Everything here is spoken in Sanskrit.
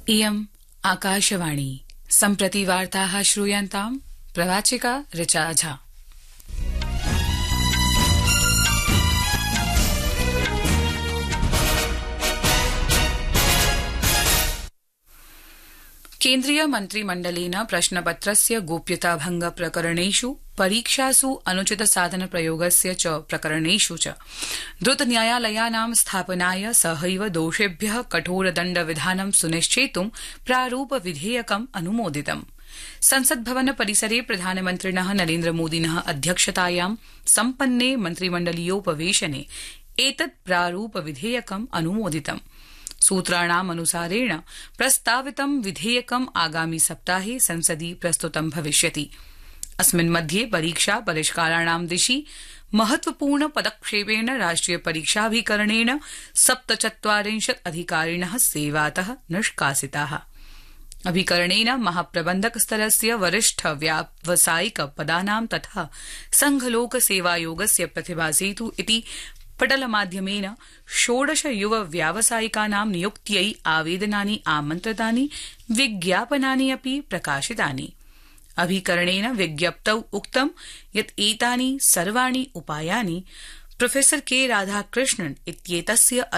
इयम् आकाशवाणी सम्प्रति वार्ताः श्रूयन्ताम् प्रवाचिका ऋचा झा। केन्द्रीय मन्त्रिमण्डलेन प्रश्नपत्रस्य गोप्यताभंग प्रकरणेषु परीक्षासु अनुचित साधन प्रयोगस्य च प्रकरणेषु च द्रुत न्यायालयानां स्थापनाय सहैव दोषेभ्यः कठोरदण्डविधानं सुनिश्चेतुं प्रारूप विधेयकम् अनुमोदितम्। संसद भवन परिसरे प्रधानमन्त्रिणः नरेन्द्रमोदिनः अध्यक्षतायां सम्पन्ने मन्त्रिमण्डलीयोपवेशने एतत् प्रारूप विधेयकम् अनुमोदितम्। सूत्राणाम् अनुसारेण प्रस्तावितं विधेयकम् आगामि सप्ताहे संसदि प्रस्तुतं भविष्यति। अस्मिन् मध्ये परीक्षा परिष्काराणां दिशि महत्वपूर्ण पदक्षेपेण राष्ट्रिय परीक्षाभिकरणेन 47 अधिकारिणः सेवातः निष्कासिताः। अभिकरणेन महाप्रबन्धक स्तरस्य वरिष्ठ व्यावसायिक पदानां तथा संघलोक सेवायोगस्य प्रतिभासेतु इति पटलमाध्यमेन 16 युव व्यावसायिकानां नियुक्त्यै आवेदनानि आमन्त्रितानि, विज्ञापनानि अपि प्रकाशितानि। अभिकरणेन विज्ञप्तौ उक्तं यत् एतानि सर्वाणि उपायानि प्रोफेसर के राधाकृष्णन् इत्येतस्य